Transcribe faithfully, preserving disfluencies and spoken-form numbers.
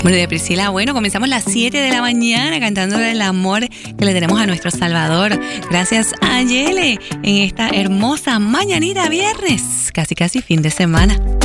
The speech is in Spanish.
Bueno, de Priscila, bueno, comenzamos las siete de la mañana cantando el amor que le tenemos a nuestro Salvador. Gracias a Yele en esta hermosa mañanita viernes, casi casi fin de semana.